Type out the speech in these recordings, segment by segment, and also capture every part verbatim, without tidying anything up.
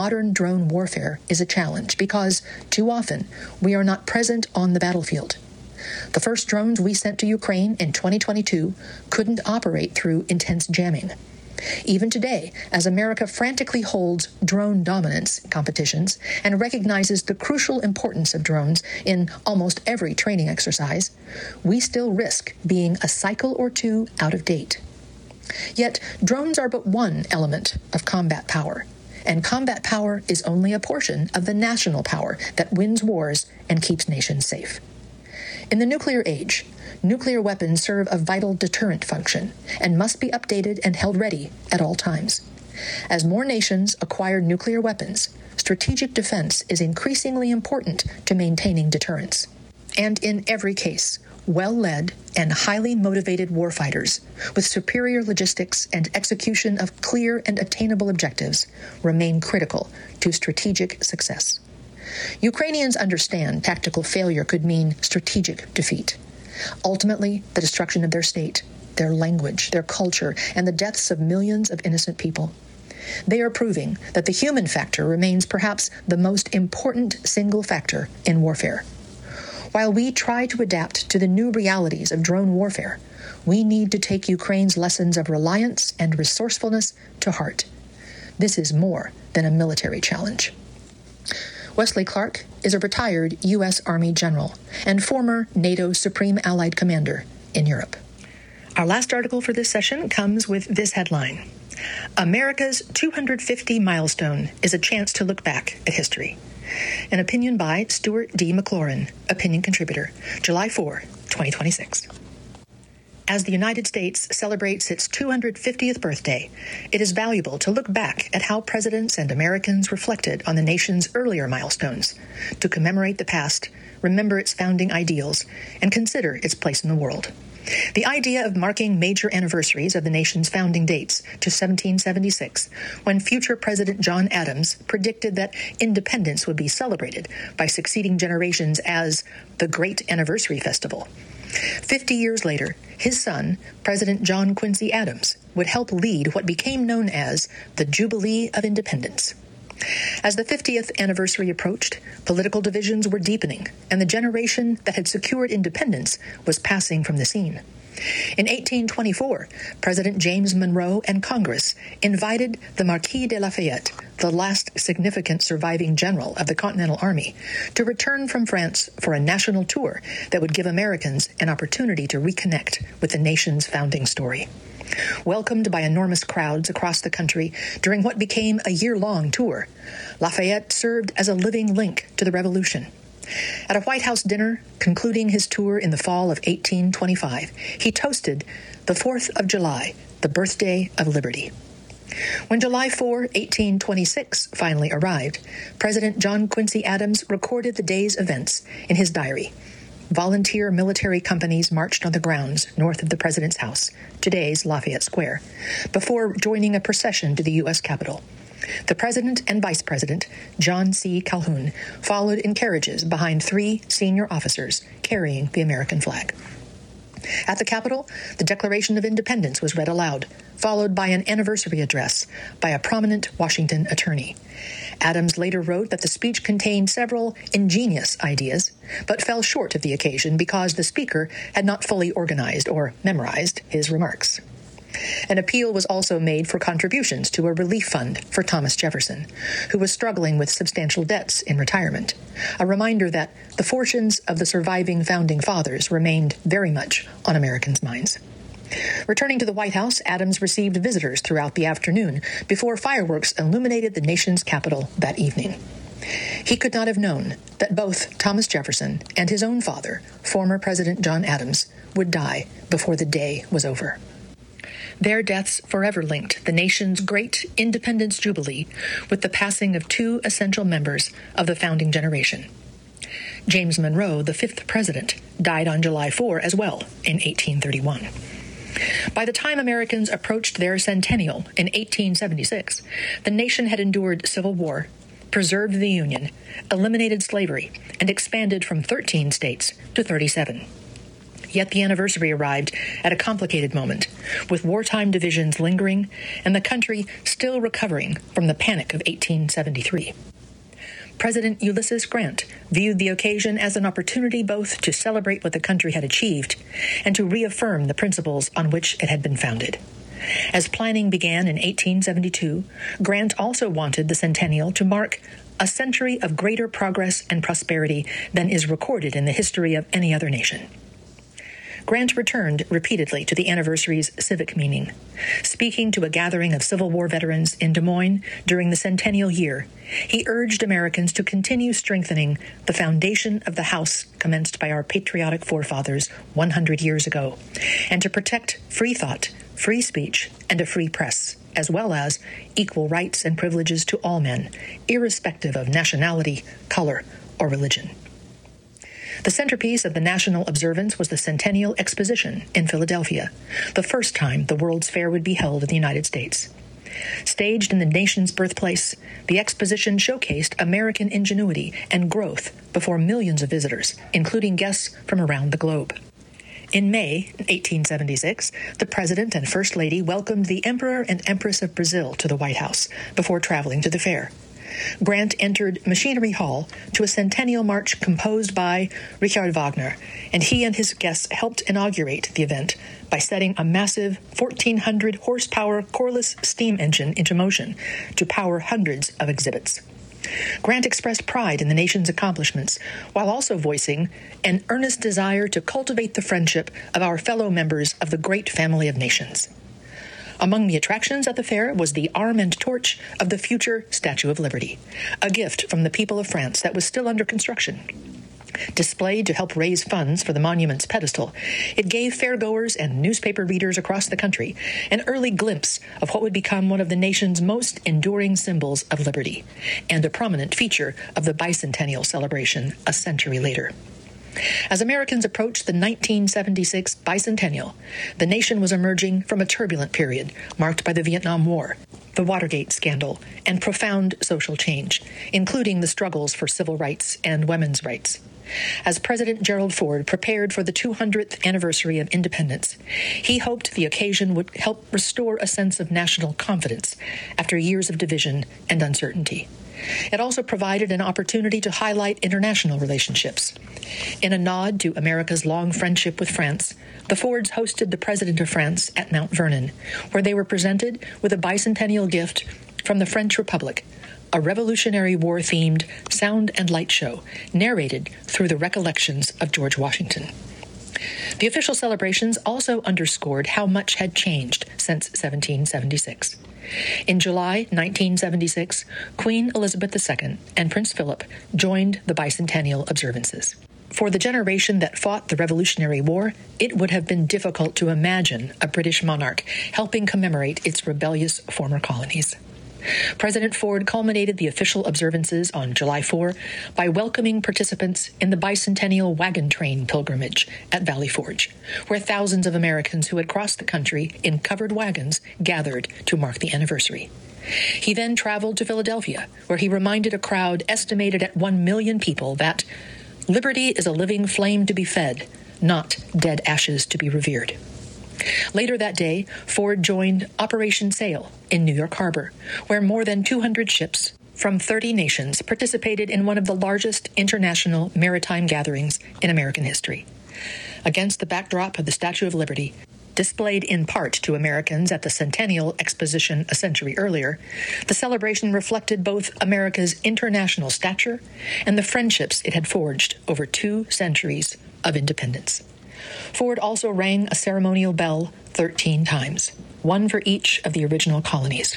Modern drone warfare is a challenge because, too often, we are not present on the battlefield. The first drones we sent to Ukraine in twenty twenty-two couldn't operate through intense jamming. Even today, as America frantically holds drone dominance competitions and recognizes the crucial importance of drones in almost every training exercise, we still risk being a cycle or two out of date. Yet, drones are but one element of combat power, and combat power is only a portion of the national power that wins wars and keeps nations safe. In the nuclear age, nuclear weapons serve a vital deterrent function and must be updated and held ready at all times. As more nations acquire nuclear weapons, strategic defense is increasingly important to maintaining deterrence. And in every case, well-led and highly motivated warfighters with superior logistics and execution of clear and attainable objectives remain critical to strategic success. Ukrainians understand tactical failure could mean strategic defeat. Ultimately, the destruction of their state, their language, their culture, and the deaths of millions of innocent people. They are proving that the human factor remains perhaps the most important single factor in warfare. While we try to adapt to the new realities of drone warfare, we need to take Ukraine's lessons of reliance and resourcefulness to heart. This is more than a military challenge. Wesley Clark is a retired U S Army general and former NATO Supreme Allied Commander in Europe. Our last article for this session comes with this headline: America's two hundred fifty milestone is a chance to look back at history. An opinion by Stuart D. McLaurin, opinion contributor, July fourth, twenty twenty-six. As the United States celebrates its two hundred fiftieth birthday, it is valuable to look back at how presidents and Americans reflected on the nation's earlier milestones, to commemorate the past, remember its founding ideals, and consider its place in the world. The idea of marking major anniversaries of the nation's founding dates to seventeen seventy-six, when future President John Adams predicted that independence would be celebrated by succeeding generations as the Great Anniversary Festival. Fifty years later, his son, President John Quincy Adams, would help lead what became known as the Jubilee of Independence. As the fiftieth anniversary approached, political divisions were deepening, and the generation that had secured independence was passing from the scene. In eighteen twenty-four, President James Monroe and Congress invited the Marquis de Lafayette, the last significant surviving general of the Continental Army, to return from France for a national tour that would give Americans an opportunity to reconnect with the nation's founding story. Welcomed by enormous crowds across the country during what became a year-long tour, Lafayette served as a living link to the Revolution. At a White House dinner concluding his tour in the fall of eighteen twenty-five, he toasted the fourth of July, the birthday of liberty. When July fourth, eighteen twenty-six finally arrived, President John Quincy Adams recorded the day's events in his diary. Volunteer military companies marched on the grounds north of the president's house, today's Lafayette Square, before joining a procession to the U S Capitol. The president and vice president, John C. Calhoun, followed in carriages behind three senior officers carrying the American flag. At the Capitol, the Declaration of Independence was read aloud, followed by an anniversary address by a prominent Washington attorney. Adams later wrote that the speech contained several ingenious ideas, but fell short of the occasion because the speaker had not fully organized or memorized his remarks. An appeal was also made for contributions to a relief fund for Thomas Jefferson, who was struggling with substantial debts in retirement, a reminder that the fortunes of the surviving founding fathers remained very much on Americans' minds. Returning to the White House, Adams received visitors throughout the afternoon before fireworks illuminated the nation's capital that evening. He could not have known that both Thomas Jefferson and his own father, former President John Adams, would die before the day was over. Their deaths forever linked the nation's great independence jubilee with the passing of two essential members of the founding generation. James Monroe, the fifth president, died on July fourth as well in eighteen thirty-one. By the time Americans approached their centennial in eighteen seventy-six, the nation had endured civil war, preserved the Union, eliminated slavery, and expanded from thirteen states to thirty-seven. Yet the anniversary arrived at a complicated moment, with wartime divisions lingering and the country still recovering from the panic of eighteen seventy-three. President Ulysses Grant viewed the occasion as an opportunity both to celebrate what the country had achieved and to reaffirm the principles on which it had been founded. As planning began in eighteen seventy-two, Grant also wanted the centennial to mark a century of greater progress and prosperity than is recorded in the history of any other nation. Grant returned repeatedly to the anniversary's civic meaning. Speaking to a gathering of Civil War veterans in Des Moines during the centennial year, he urged Americans to continue strengthening the foundation of the house commenced by our patriotic forefathers one hundred years ago, and to protect free thought, free speech, and a free press, as well as equal rights and privileges to all men, irrespective of nationality, color, or religion. The centerpiece of the national observance was the Centennial Exposition in Philadelphia, the first time the World's Fair would be held in the United States. Staged in the nation's birthplace, the exposition showcased American ingenuity and growth before millions of visitors, including guests from around the globe. In May eighteen seventy-six, the President and First Lady welcomed the Emperor and Empress of Brazil to the White House before traveling to the fair. Grant entered Machinery Hall to a centennial march composed by Richard Wagner, and he and his guests helped inaugurate the event by setting a massive fourteen hundred horsepower Corliss steam engine into motion to power hundreds of exhibits. Grant expressed pride in the nation's accomplishments, while also voicing an earnest desire to cultivate the friendship of our fellow members of the great family of nations. Among the attractions at the fair was the arm and torch of the future Statue of Liberty, a gift from the people of France that was still under construction. Displayed to help raise funds for the monument's pedestal, it gave fairgoers and newspaper readers across the country an early glimpse of what would become one of the nation's most enduring symbols of liberty, and a prominent feature of the bicentennial celebration a century later. As Americans approached the nineteen seventy-six bicentennial, the nation was emerging from a turbulent period marked by the Vietnam War, the Watergate scandal, and profound social change, including the struggles for civil rights and women's rights. As President Gerald Ford prepared for the two hundredth anniversary of independence, he hoped the occasion would help restore a sense of national confidence after years of division and uncertainty. It also provided an opportunity to highlight international relationships. In a nod to America's long friendship with France, the Fords hosted the President of France at Mount Vernon, where they were presented with a bicentennial gift from the French Republic, a Revolutionary War-themed sound and light show narrated through the recollections of George Washington. The official celebrations also underscored how much had changed since seventeen seventy-six. In July nineteen seventy-six, Queen Elizabeth the Second and Prince Philip joined the bicentennial observances. For the generation that fought the Revolutionary War, it would have been difficult to imagine a British monarch helping commemorate its rebellious former colonies. President Ford culminated the official observances on July fourth by welcoming participants in the bicentennial wagon train pilgrimage at Valley Forge, where thousands of Americans who had crossed the country in covered wagons gathered to mark the anniversary. He then traveled to Philadelphia, where he reminded a crowd estimated at one million people that liberty is a living flame to be fed, not dead ashes to be revered. Later that day, Ford joined Operation Sail in New York Harbor, where more than two hundred ships from thirty nations participated in one of the largest international maritime gatherings in American history. Against the backdrop of the Statue of Liberty, displayed in part to Americans at the Centennial Exposition a century earlier, the celebration reflected both America's international stature and the friendships it had forged over two centuries of independence. Ford also rang a ceremonial bell thirteen times, one for each of the original colonies.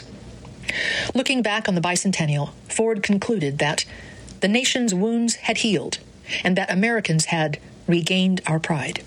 Looking back on the bicentennial, Ford concluded that the nation's wounds had healed and that Americans had regained our pride.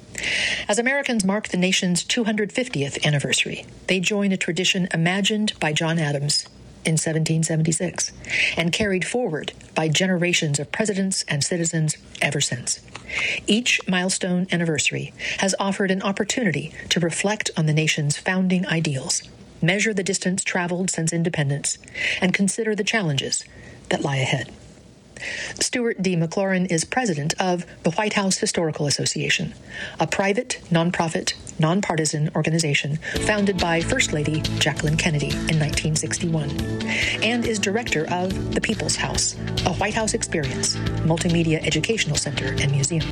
As Americans mark the nation's two hundred fiftieth anniversary, they join a tradition imagined by John Adams in seventeen seventy-six and carried forward by generations of presidents and citizens ever since. Each milestone anniversary has offered an opportunity to reflect on the nation's founding ideals, measure the distance traveled since independence, and consider the challenges that lie ahead. Stuart D. McLaurin is president of the White House Historical Association, a private, nonprofit, nonpartisan organization founded by First Lady Jacqueline Kennedy in nineteen sixty-one, and is director of the People's House, a White House experience, multimedia educational center and museum.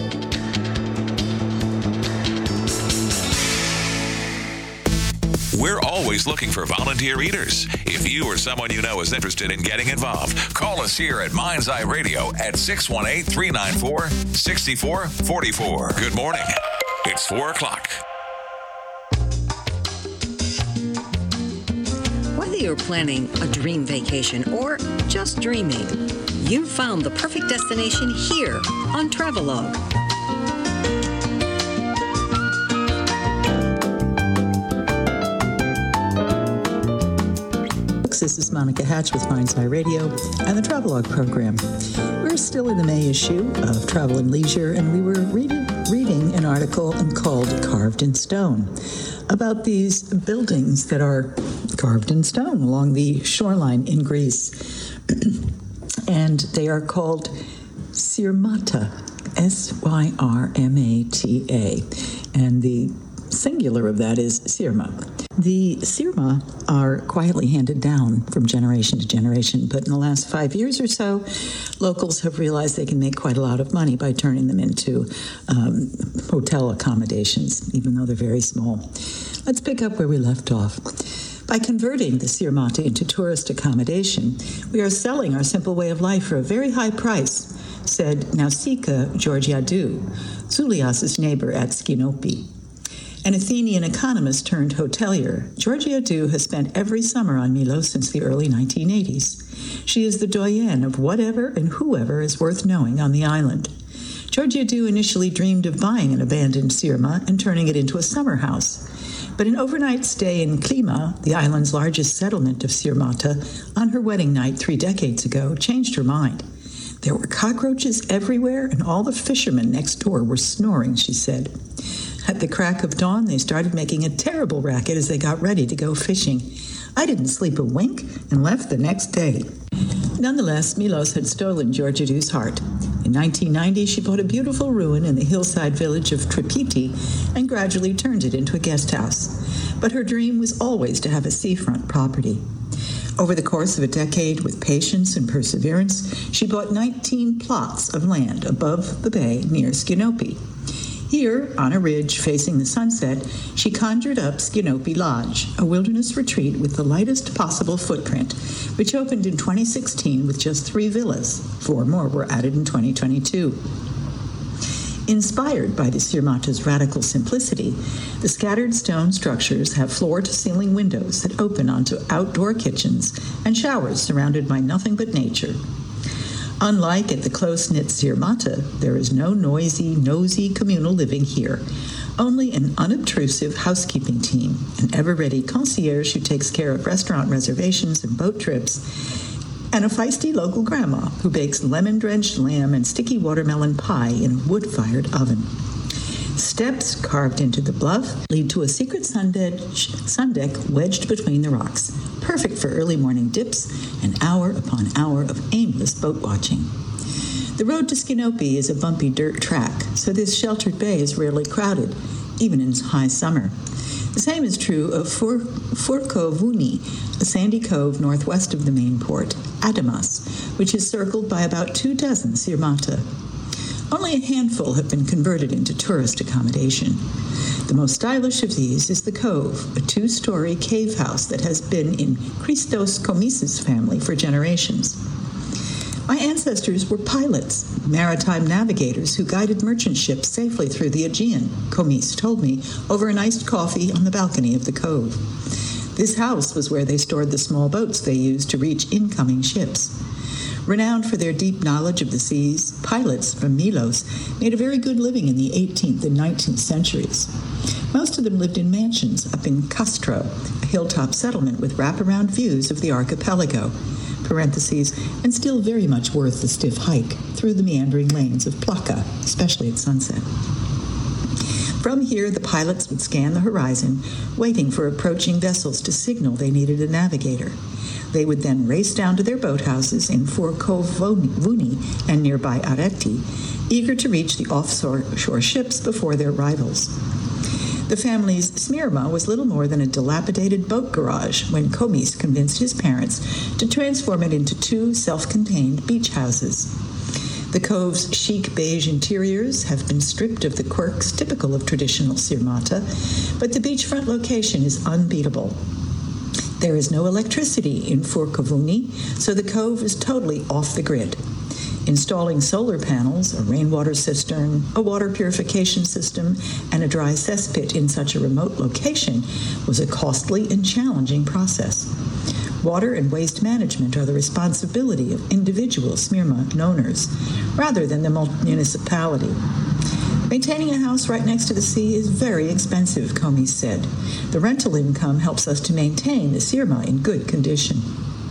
We're always looking for volunteer readers. If you or someone you know is interested in getting involved, call us here at Mind's Eye Radio at six one eight, three nine four, six four four four. Good morning. It's four o'clock. Whether you're planning a dream vacation or just dreaming, you've found the perfect destination here on Travelogue. This is Monica Hatch with Mind's Eye Radio and the Travelogue program. We're still in the May issue of Travel and Leisure, and we were reading, reading an article called Carved in Stone about these buildings that are carved in stone along the shoreline in Greece. And they are called Syrmata, S Y R M A T A. And the singular of that is Sirma. The Sirma are quietly handed down from generation to generation, but in the last five years or so, locals have realized they can make quite a lot of money by turning them into um, hotel accommodations, even though they're very small. Let's pick up where we left off. By converting the Sirmata into tourist accommodation, we are selling our simple way of life for a very high price, said Nausicaa Georgiadou, Zulias's neighbor at Skinopi. An Athenian economist turned hotelier, Georgiadou has spent every summer on Milos since the early nineteen eighties. She is the doyenne of whatever and whoever is worth knowing on the island. Georgiadou initially dreamed of buying an abandoned Sirma and turning it into a summer house. But an overnight stay in Klima, the island's largest settlement of Sirmata, on her wedding night three decades ago, changed her mind. There were cockroaches everywhere, and all the fishermen next door were snoring, she said. At the crack of dawn, they started making a terrible racket as they got ready to go fishing. I didn't sleep a wink and left the next day. Nonetheless, Milos had stolen Georgiadou's heart. In nineteen ninety, she bought a beautiful ruin in the hillside village of Tripiti and gradually turned it into a guest house. But her dream was always to have a seafront property. Over the course of a decade, with patience and perseverance, she bought nineteen plots of land above the bay near Skinopi. Here, on a ridge facing the sunset, she conjured up Skinopi Lodge, a wilderness retreat with the lightest possible footprint, which opened in twenty sixteen with just three villas. Four more were added in twenty twenty-two. Inspired by the Sirmata's radical simplicity, the scattered stone structures have floor-to-ceiling windows that open onto outdoor kitchens and showers surrounded by nothing but nature. Unlike at the close-knit Sirmata, there is no noisy, nosy communal living here, only an unobtrusive housekeeping team, an ever-ready concierge who takes care of restaurant reservations and boat trips, and a feisty local grandma who bakes lemon-drenched lamb and sticky watermelon pie in a wood-fired oven. Steps carved into the bluff lead to a secret sun deck, sun deck wedged between the rocks, perfect for early morning dips and hour upon hour of aimless boat watching. The road to Skinopi is a bumpy dirt track, so this sheltered bay is rarely crowded, even in high summer. The same is true of Fur- Furkovuni, a sandy cove northwest of the main port, Adamas, which is circled by about two dozen Sirmata. Only a handful have been converted into tourist accommodation. The most stylish of these is the Cove, a two-story cave house that has been in Christos Komis's family for generations. My ancestors were pilots, maritime navigators who guided merchant ships safely through the Aegean, Komis told me, over an iced coffee on the balcony of the Cove. This house was where they stored the small boats they used to reach incoming ships. Renowned for their deep knowledge of the seas, pilots from Milos made a very good living in the eighteenth and nineteenth centuries. Most of them lived in mansions up in Castro, a hilltop settlement with wraparound views of the archipelago, parentheses, and still very much worth the stiff hike through the meandering lanes of Plaka, especially at sunset. From here, the pilots would scan the horizon, waiting for approaching vessels to signal they needed a navigator. They would then race down to their boathouses in Forcovuni and nearby Areti, eager to reach the offshore ships before their rivals. The family's Smyrma was little more than a dilapidated boat garage when Komis convinced his parents to transform it into two self-contained beach houses. The cove's chic beige interiors have been stripped of the quirks typical of traditional Sirmata, but the beachfront location is unbeatable. There is no electricity in Forcovuni, so the cove is totally off the grid. Installing solar panels, a rainwater cistern, a water purification system, and a dry cesspit in such a remote location was a costly and challenging process. Water and waste management are the responsibility of individual Smyrma owners, rather than the municipality. Maintaining a house right next to the sea is very expensive, Komis said. The rental income helps us to maintain the Sirma in good condition.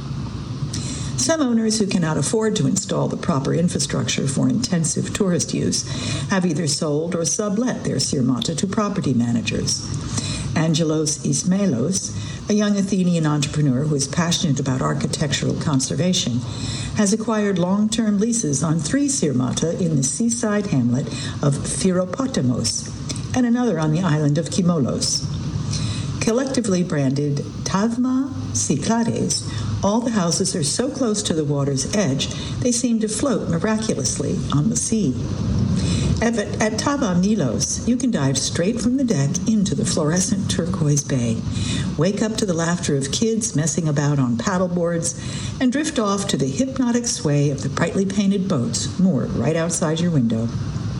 Some owners who cannot afford to install the proper infrastructure for intensive tourist use have either sold or sublet their Sirmata to property managers. Angelos Ismailos, a young Athenian entrepreneur who is passionate about architectural conservation, has acquired long-term leases on three Sirmata in the seaside hamlet of Phiropotamos and another on the island of Kimolos. Collectively branded Tavma Cyclades, all the houses are so close to the water's edge they seem to float miraculously on the sea. At, at Tava Milos, you can dive straight from the deck into the fluorescent turquoise bay, wake up to the laughter of kids messing about on paddleboards, and drift off to the hypnotic sway of the brightly painted boats moored right outside your window.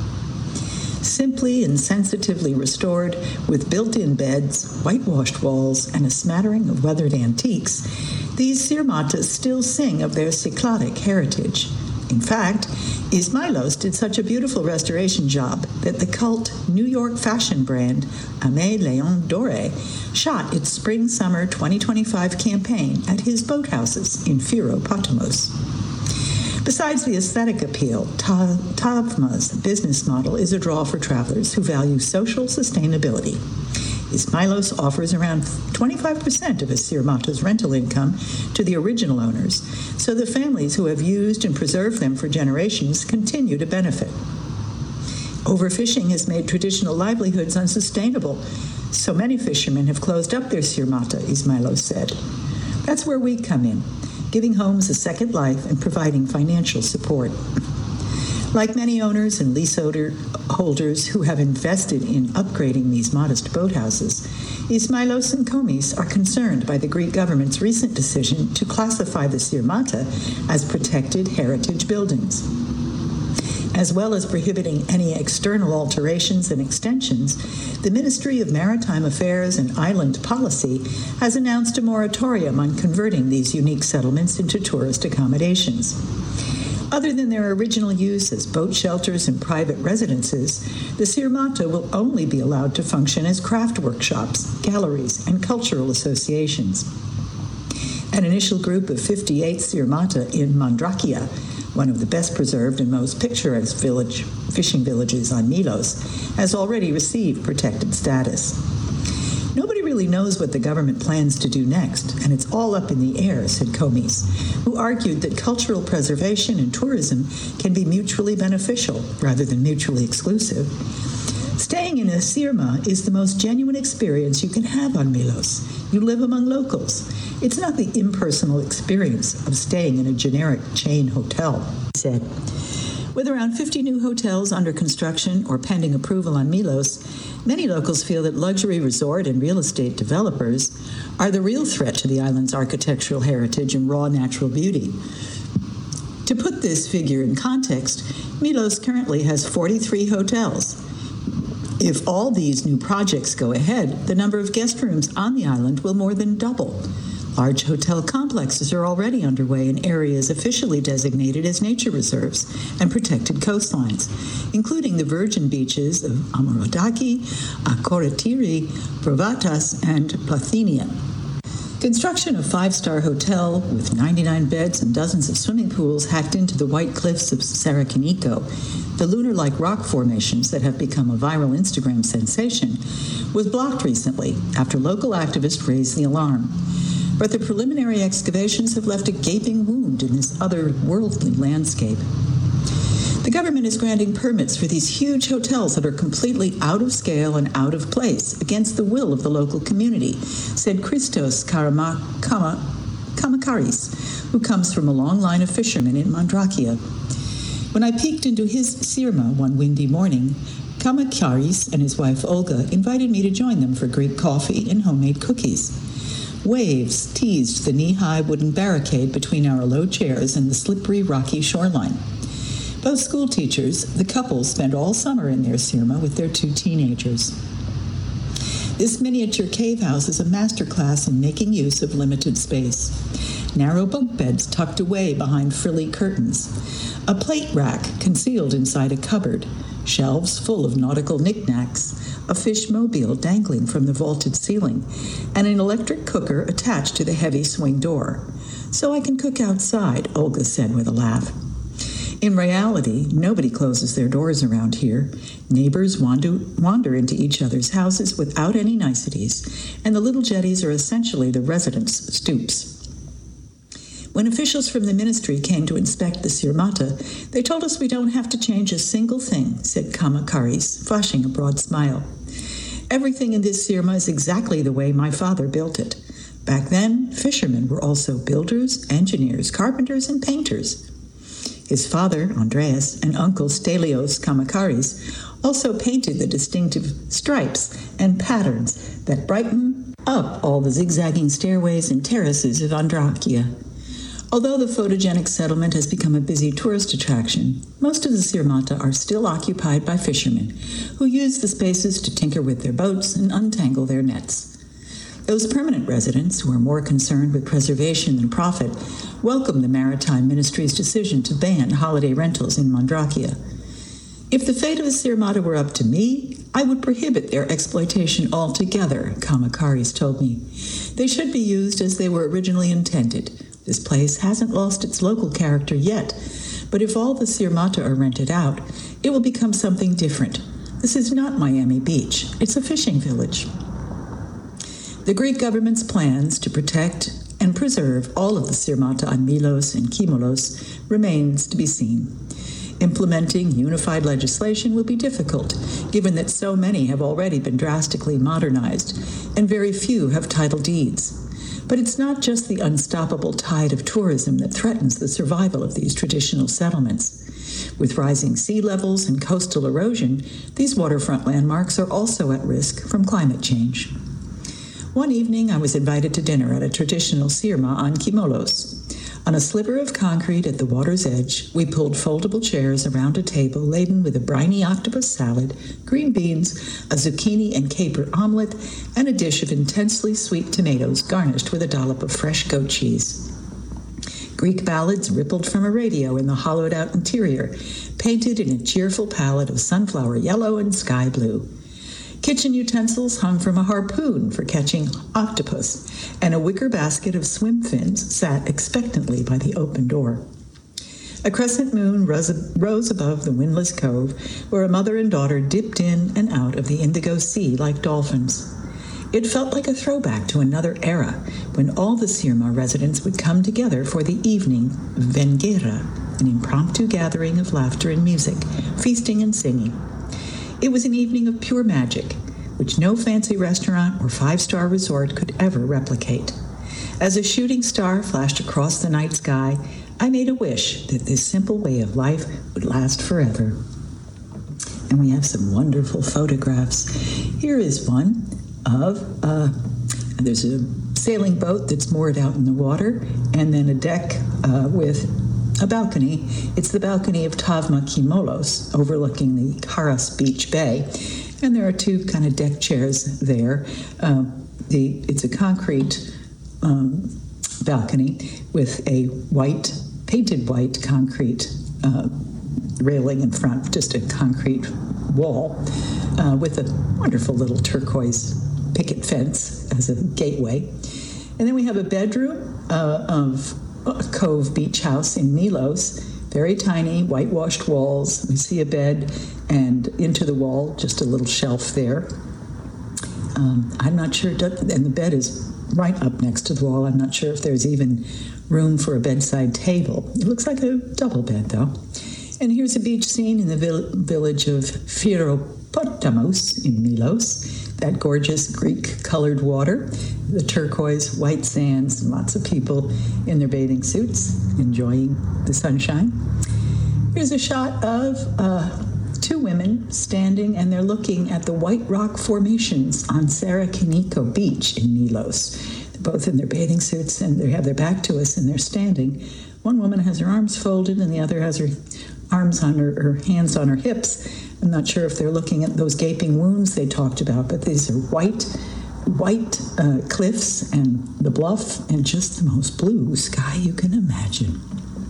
Simply and sensitively restored, with built-in beds, whitewashed walls, and a smattering of weathered antiques, these Sirmatas still sing of their Cycladic heritage. In fact, Ismailos did such a beautiful restoration job that the cult New York fashion brand Aimé Leon Dore shot its spring-summer twenty twenty-five campaign at his boathouses in Phiropotamos. Besides the aesthetic appeal, Tavma's business model is a draw for travelers who value social sustainability. Ismailos offers around twenty-five percent of his Sirmata's rental income to the original owners, so the families who have used and preserved them for generations continue to benefit. Overfishing has made traditional livelihoods unsustainable. So many fishermen have closed up their Sirmata, Ismailos said. That's where we come in, giving homes a second life and providing financial support. Like many owners and leaseholders who have invested in upgrading these modest boathouses, Ismailos and Komis are concerned by the Greek government's recent decision to classify the Sirmata as protected heritage buildings. As well as prohibiting any external alterations and extensions, the Ministry of Maritime Affairs and Island Policy has announced a moratorium on converting these unique settlements into tourist accommodations. Other than their original use as boat shelters and private residences, the Sirmata will only be allowed to function as craft workshops, galleries, and cultural associations. An initial group of fifty-eight Sirmata in Mandrakia, one of the best preserved and most picturesque village, fishing villages on Milos, has already received protected status. Nobody really knows what the government plans to do next, and it's all up in the air, said Komis, who argued that cultural preservation and tourism can be mutually beneficial rather than mutually exclusive. Staying in a Sirma is the most genuine experience you can have on Milos. You live among locals. It's not the impersonal experience of staying in a generic chain hotel, he said. With around fifty new hotels under construction or pending approval on Milos, many locals feel that luxury resort and real estate developers are the real threat to the island's architectural heritage and raw natural beauty. To put this figure in context, Milos currently has forty-three hotels. If all these new projects go ahead, the number of guest rooms on the island will more than double. Large hotel complexes are already underway in areas officially designated as nature reserves and protected coastlines, including the virgin beaches of Amorodaki, Akoratiri, Provatas, and Plathenia. Construction of a five-star hotel with ninety-nine beds and dozens of swimming pools hacked into the white cliffs of Sarakiniko, the lunar-like rock formations that have become a viral Instagram sensation, was blocked recently after local activists raised the alarm. but the preliminary excavations have left a gaping wound in this otherworldly landscape. The government is granting permits for these huge hotels that are completely out of scale and out of place, against the will of the local community, said Christos Karama, Kama, Kamakaris, who comes from a long line of fishermen in Mandrakia. When I peeked into his sirma one windy morning, Kamakaris and his wife Olga invited me to join them for Greek coffee and homemade cookies. Waves teased the knee-high wooden barricade between our low chairs and the slippery, rocky shoreline. Both school teachers, the couple spent all summer in their sirma with their two teenagers. This miniature cave house is a masterclass in making use of limited space. Narrow bunk beds tucked away behind frilly curtains, a plate rack concealed inside a cupboard, shelves full of nautical knickknacks, a fish mobile dangling from the vaulted ceiling, and an electric cooker attached to the heavy swing door. So I can cook outside, Olga said with a laugh. In reality, nobody closes their doors around here. Neighbors wander, wander into each other's houses without any niceties, and the little jetties are essentially the residents' stoops. When officials from the ministry came to inspect the sirmata, they told us we don't have to change a single thing, said Kamakaris, flashing a broad smile. Everything in this sirma is exactly the way my father built it. Back then, fishermen were also builders, engineers, carpenters, and painters. His father, Andreas, and uncle Stelios Kamakaris also painted the distinctive stripes and patterns that brighten up all the zigzagging stairways and terraces of Andrakia. Although the photogenic settlement has become a busy tourist attraction, most of the sirmata are still occupied by fishermen who use the spaces to tinker with their boats and untangle their nets. Those permanent residents, who are more concerned with preservation than profit, welcome the Maritime Ministry's decision to ban holiday rentals in Mandrakia. If the fate of the sirmata were up to me, I would prohibit their exploitation altogether, Kamakaris told me. They should be used as they were originally intended. This place hasn't lost its local character yet, but if all the sirmata are rented out, it will become something different. This is not Miami Beach. It's a fishing village. The Greek government's plans to protect and preserve all of the sirmata on Milos and Kimolos remains to be seen. Implementing unified legislation will be difficult, given that so many have already been drastically modernized, and very few have title deeds. But it's not just the unstoppable tide of tourism that threatens the survival of these traditional settlements. With rising sea levels and coastal erosion, these waterfront landmarks are also at risk from climate change. One evening, I was invited to dinner at a traditional sirma on Kimolos. On a sliver of concrete at the water's edge, we pulled foldable chairs around a table laden with a briny octopus salad, green beans, a zucchini and caper omelet, and a dish of intensely sweet tomatoes garnished with a dollop of fresh goat cheese. Greek ballads rippled from a radio in the hollowed-out interior, painted in a cheerful palette of sunflower yellow and sky blue. Kitchen utensils hung from a harpoon for catching octopus, and a wicker basket of swim fins sat expectantly by the open door. A crescent moon rose, rose above the windless cove, where a mother and daughter dipped in and out of the indigo sea like dolphins. It felt like a throwback to another era, when all the sirma residents would come together for the evening Venghera, an impromptu gathering of laughter and music, feasting and singing. It was an evening of pure magic, which no fancy restaurant or five-star resort could ever replicate. As a shooting star flashed across the night sky, I made a wish that this simple way of life would last forever. And we have some wonderful photographs. Here is one of, uh, there's a sailing boat that's moored out in the water, and then a deck uh, with a balcony. It's the balcony of Tavma Kimolos, overlooking the Karas Beach Bay. And there are two kind of deck chairs there. Uh, the It's a concrete um, balcony with a white, painted white concrete uh, railing in front, just a concrete wall uh, with a wonderful little turquoise picket fence as a gateway. And then we have a bedroom uh, of a Cove Beach House in Milos, very tiny, whitewashed walls. We see a bed, and into the wall, just a little shelf there. Um, I'm not sure, and the bed is right up next to the wall. I'm not sure if there's even room for a bedside table. It looks like a double bed, though. And here's a beach scene in the vill- village of Fyropotamos in Milos. That gorgeous Greek-colored water, the turquoise white sands, and lots of people in their bathing suits enjoying the sunshine. Here's a shot of uh, two women standing, and they're looking at the white rock formations on Sarakiniko Beach in Milos. They're both in their bathing suits, and they have their back to us, and they're standing. One woman has her arms folded, and the other has her arms on her, her hands on her hips. I'm not sure if they're looking at those gaping wounds they talked about, but these are white, white uh, cliffs and the bluff and just the most blue sky you can imagine.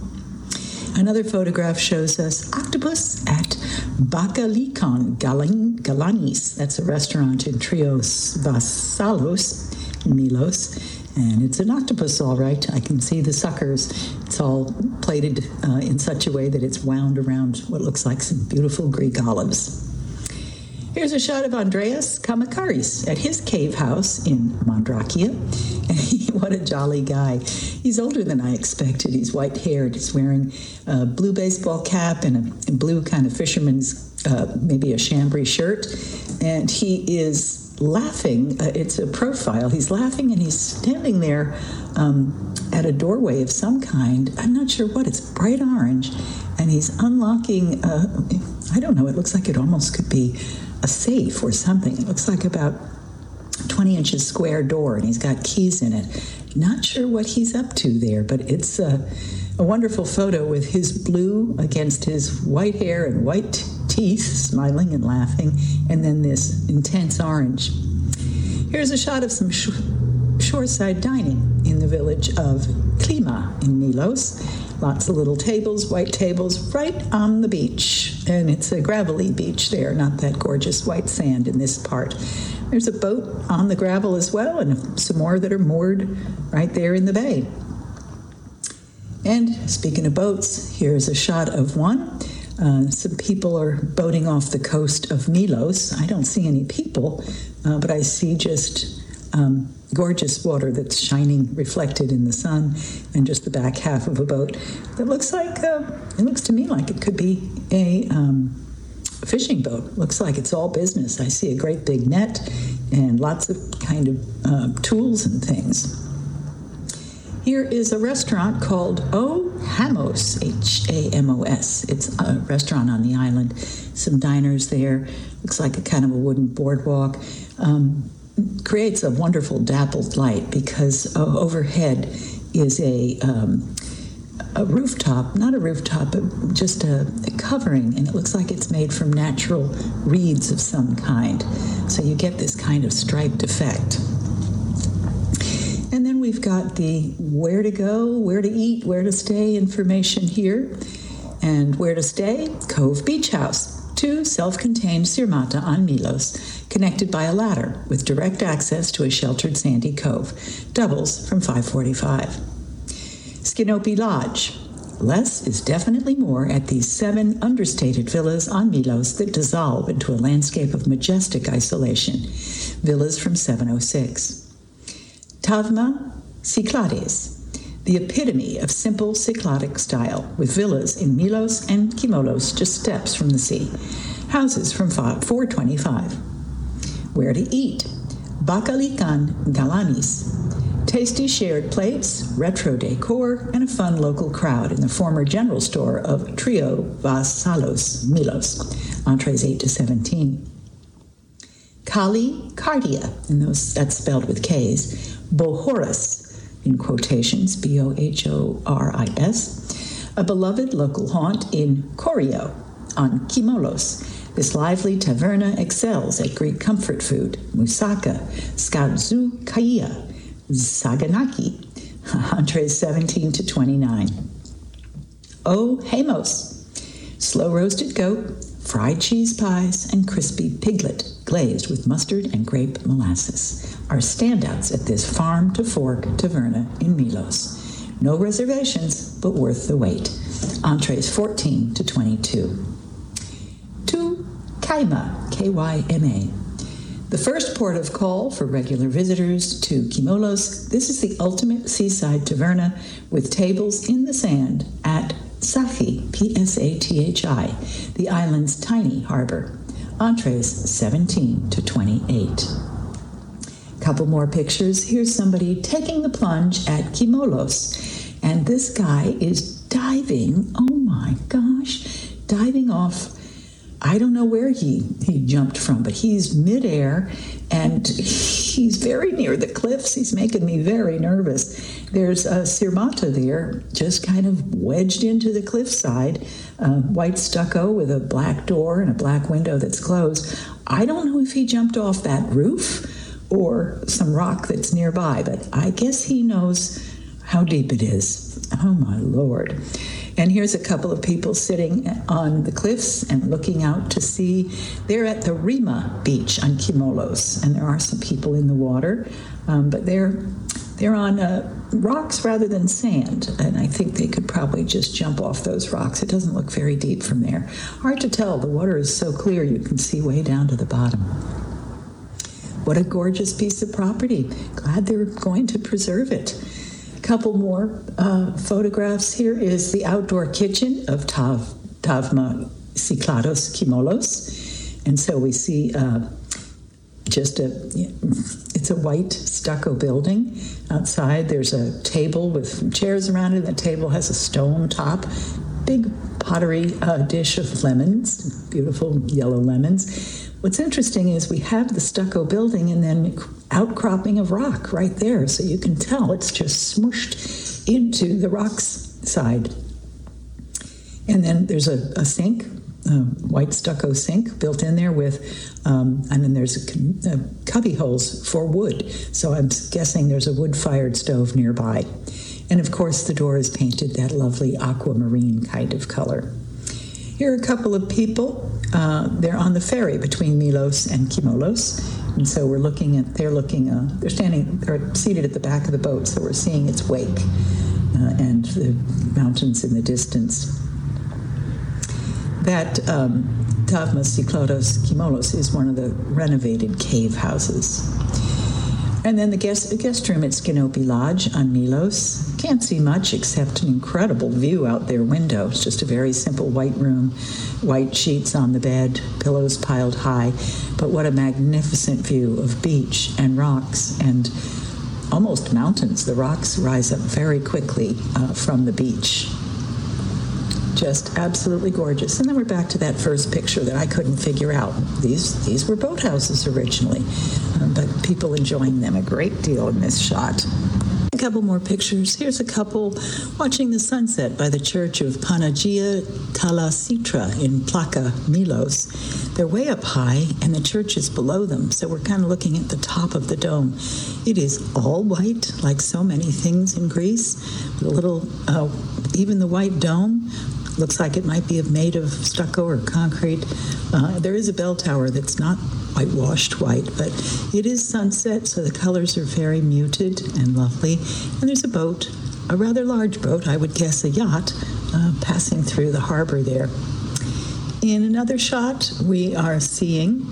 Another photograph shows us octopus at Bakalikon Galanis. That's a restaurant in Trios Vassalos, in Milos. And it's an octopus, all right. I can see the suckers. It's all plated uh, in such a way that it's wound around what looks like some beautiful Greek olives. Here's a shot of Andreas Kamakaris at his cave house in Mandrakia. And he, what a jolly guy. He's older than I expected. He's white-haired. He's wearing a blue baseball cap and a, a blue kind of fisherman's, uh, maybe a chambray shirt. And he is laughing. Uh, it's a profile. He's laughing, and he's standing there um, at a doorway of some kind. I'm not sure what. It's bright orange, and he's unlocking, uh, I don't know, it looks like it almost could be a safe or something. It looks like about twenty inches square door, and he's got keys in it. Not sure what he's up to there, but it's a, a wonderful photo with his blue against his white hair and white teeth, smiling and laughing, and then this intense orange. Here's a shot of some sh- shoreside dining in the village of Klima in Milos. Lots of little tables, white tables, right on the beach. And it's a gravelly beach there, not that gorgeous white sand in this part. There's a boat on the gravel as well, and some more that are moored right there in the bay. And speaking of boats, here's a shot of one. Uh, some people are boating off the coast of Milos. I don't see any people, uh, but I see just um, gorgeous water that's shining, reflected in the sun, and just the back half of a boat that looks like, uh, it looks to me like it could be a um, fishing boat. Looks like it's all business. I see a great big net and lots of kind of uh, tools and things. Here is a restaurant called O Hamos, H A M O S. It's a restaurant on the island. Some diners there. Looks like a kind of a wooden boardwalk. Um, creates a wonderful dappled light because uh, overhead is a um, a rooftop, not a rooftop, but just a, a covering, and it looks like it's made from natural reeds of some kind. So you get this kind of striped effect. And then we've got the where to go, where to eat, where to stay information here. And where to stay? Cove Beach House, two self-contained sirmata on Milos, connected by a ladder with direct access to a sheltered sandy cove. Doubles from five forty-five. Skinopi Lodge. Less is definitely more at these seven understated villas on Milos that dissolve into a landscape of majestic isolation. Villas from seven oh six. Tavma Cyclades, the epitome of simple Cycladic style, with villas in Milos and Kimolos just steps from the sea. Houses from four twenty-five. Where to eat? Bakalikan Galanis. Tasty shared plates, retro decor, and a fun local crowd in the former general store of Trio Vassalos, Milos. Entrees eight to seventeen. Kali Cardia, and those, that's spelled with K's. Bohoris, in quotations, B O H O R I S, a beloved local haunt in Korio on Kimolos. This lively taverna excels at Greek comfort food, moussaka, skadzu kaya, saganaki, entrees seventeen to twenty-nine. O Hamos, slow-roasted goat, fried cheese pies, and crispy piglet glazed with mustard and grape molasses are standouts at this farm-to-fork taverna in Milos. No reservations, but worth the wait. Entrees fourteen to twenty-two. To Kaima, K Y M A. The first port of call for regular visitors to Kimolos, this is the ultimate seaside taverna with tables in the sand at Sathi, P S A T H I, the island's tiny harbor. Entrees seventeen to twenty-eight. Couple more pictures. Here's somebody taking the plunge at Kimolos, and this guy is diving, oh my gosh, diving off. I don't know where he, he jumped from, but he's midair, and he's very near the cliffs. He's making me very nervous. There's a sirmata there, just kind of wedged into the cliffside, uh, white stucco with a black door and a black window that's closed. I don't know if he jumped off that roof or some rock that's nearby, but I guess he knows how deep it is. Oh, my Lord. And here's a couple of people sitting on the cliffs and looking out to sea. They're at the Rima beach on Kimolos, and there are some people in the water, um, but they're they're on uh, rocks rather than sand, and I think they could probably just jump off those rocks. It doesn't look very deep from there. Hard to tell. The water is so clear you can see way down to the bottom. What a gorgeous piece of property. Glad they're going to preserve it. Couple more uh, photographs. Here is the outdoor kitchen of Tav, Tavma Cyclados Kimolos. And so we see uh, just a, it's a white stucco building. Outside there's a table with chairs around it. The table has a stone top. Big pottery uh, dish of lemons, beautiful yellow lemons. What's interesting is we have the stucco building and then outcropping of rock right there, so you can tell it's just smooshed into the rocks side. And then there's a, a sink, a white stucco sink built in there with, um, and then there's a, a cubby holes for wood. So I'm guessing there's a wood-fired stove nearby. And of course the door is painted that lovely aquamarine kind of color. Here are a couple of people. Uh, they're on the ferry between Milos and Kimolos, and so we're looking at. They're looking. Uh, they're standing. They're seated at the back of the boat, so we're seeing its wake uh, and the mountains in the distance. That um, Tavma Cyclados Kimolos is one of the renovated cave houses. And then the guest, the guest room at Skinopi Lodge on Milos. Can't see much except an incredible view out their window. It's just a very simple white room, white sheets on the bed, pillows piled high. But what a magnificent view of beach and rocks and almost mountains. The rocks rise up very quickly uh, from the beach. Just absolutely gorgeous. And then we're back to that first picture that I couldn't figure out. These these were boathouses originally, um, but people enjoying them a great deal in this shot. A couple more pictures. Here's a couple watching the sunset by the church of Panagia Talasitra in Plaka, Milos. They're way up high, and the church is below them, so we're kind of looking at the top of the dome. It is all white, like so many things in Greece, with a little, uh, even the white dome looks like it might be made of stucco or concrete. Uh, there is a bell tower that's not whitewashed white, but it is sunset, so the colors are very muted and lovely. And there's a boat, a rather large boat, I would guess a yacht, uh, passing through the harbor there. In another shot, we are seeing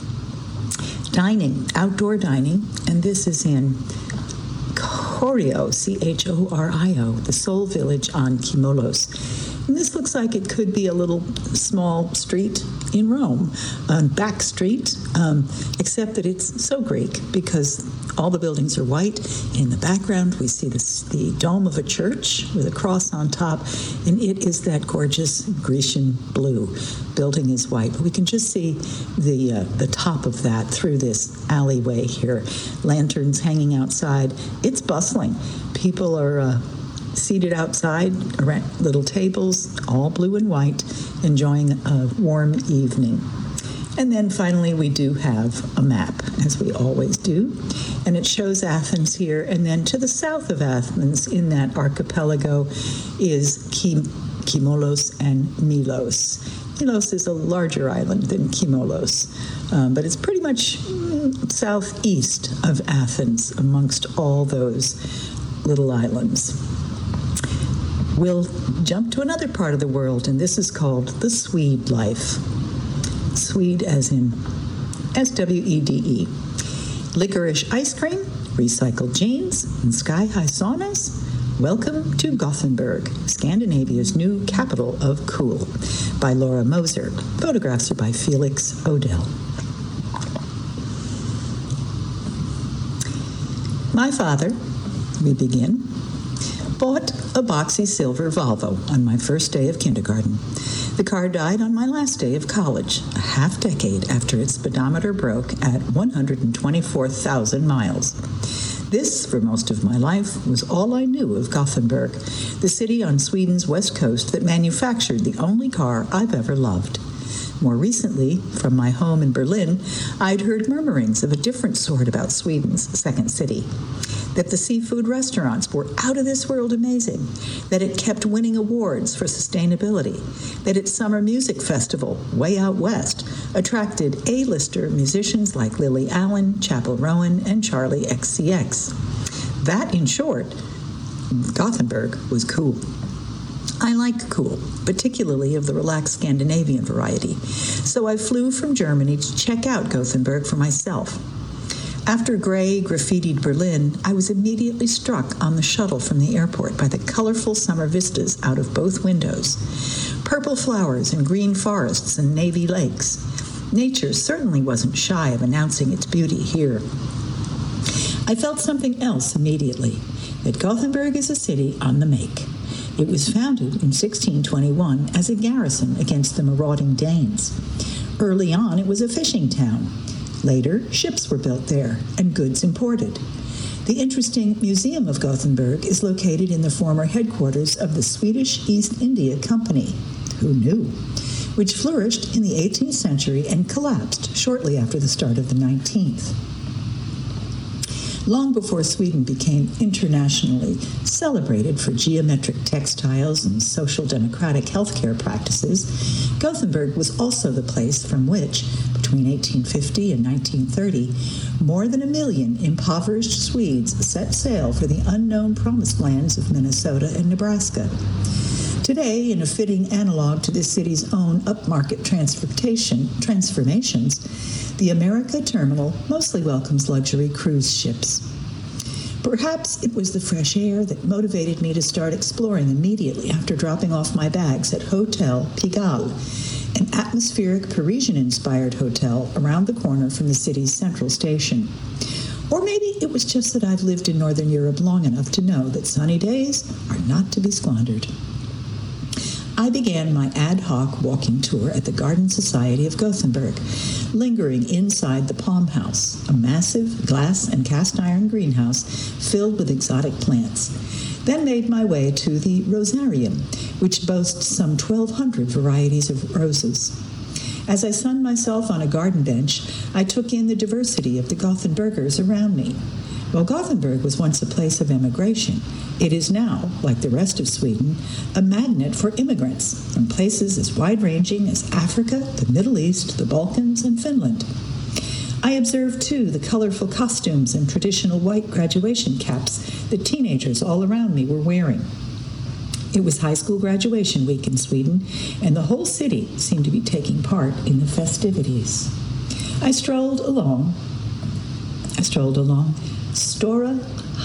dining, outdoor dining, and this is in Chorio, C H O R I O, the Soul Village on Kimolos. And this looks like it could be a little small street in Rome, a back street, um, except that it's so Greek because all the buildings are white. In the background, we see this, the dome of a church with a cross on top, and it is that gorgeous Grecian blue. Building is white, but we can just see the uh, the top of that through this alleyway here. Lanterns hanging outside. It's bustling. People are Uh, seated outside around little tables, all blue and white, enjoying a warm evening. And then finally we do have a map, as we always do, and it shows Athens here, and then to the south of Athens in that archipelago is Kim- Kimolos and Milos. Milos is a larger island than Kimolos, um, but it's pretty much mm, southeast of Athens amongst all those little islands. We'll jump to another part of the world, and this is called the Swede life. Swede as in S W E D E. Licorice ice cream, recycled jeans, and sky-high saunas? Welcome to Gothenburg, Scandinavia's new capital of cool, by Laura Moser. Photographs are by Felix Odell. My father, we begin, bought a boxy silver Volvo on my first day of kindergarten. The car died on my last day of college, a half decade after its speedometer broke at one hundred twenty-four thousand miles. This, for most of my life, was all I knew of Gothenburg, the city on Sweden's west coast that manufactured the only car I've ever loved. More recently, from my home in Berlin, I'd heard murmurings of a different sort about Sweden's second city. That the seafood restaurants were out of this world amazing, that it kept winning awards for sustainability, that its summer music festival, Way Out West, attracted A-lister musicians like Lily Allen, Chappell Rowan, and Charlie X C X. That, in short, Gothenburg was cool. I like cool, particularly of the relaxed Scandinavian variety, so I flew from Germany to check out Gothenburg for myself. After gray, graffitied Berlin, I was immediately struck on the shuttle from the airport by the colorful summer vistas out of both windows. Purple flowers and green forests and navy lakes. Nature certainly wasn't shy of announcing its beauty here. I felt something else immediately, that Gothenburg is a city on the make. It was founded in sixteen twenty-one as a garrison against the marauding Danes. Early on, it was a fishing town. Later, ships were built there and goods imported. The interesting Museum of Gothenburg is located in the former headquarters of the Swedish East India Company, who knew, which flourished in the eighteenth century and collapsed shortly after the start of the nineteenth. Long before Sweden became internationally celebrated for geometric textiles and social democratic healthcare practices, Gothenburg was also the place from which, between eighteen fifty and nineteen thirty, more than a million impoverished Swedes set sail for the unknown promised lands of Minnesota and Nebraska. Today, in a fitting analog to this city's own upmarket transportation transformations, the America Terminal mostly welcomes luxury cruise ships. Perhaps it was the fresh air that motivated me to start exploring immediately after dropping off my bags at Hotel Pigalle, an atmospheric Parisian-inspired hotel around the corner from the city's central station. Or maybe it was just that I've lived in Northern Europe long enough to know that sunny days are not to be squandered. I began my ad hoc walking tour at the Garden Society of Gothenburg, lingering inside the Palm House, a massive glass and cast iron greenhouse filled with exotic plants. Then made my way to the Rosarium, which boasts some twelve hundred varieties of roses. As I sunned myself on a garden bench, I took in the diversity of the Gothenburgers around me. While Gothenburg was once a place of emigration, it is now, like the rest of Sweden, a magnet for immigrants from places as wide-ranging as Africa, the Middle East, the Balkans, and Finland. I observed, too, the colorful costumes and traditional white graduation caps that teenagers all around me were wearing. It was high school graduation week in Sweden, and the whole city seemed to be taking part in the festivities. I strolled along, I strolled along Stora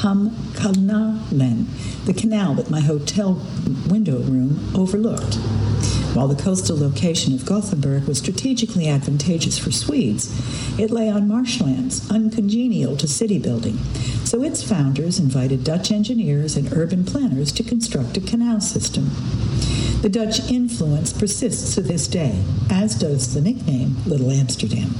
Hamnkanalen, the canal that my hotel window room overlooked. While the coastal location of Gothenburg was strategically advantageous for Swedes, it lay on marshlands uncongenial to city building, so its founders invited Dutch engineers and urban planners to construct a canal system. The Dutch influence persists to this day, as does the nickname Little Amsterdam.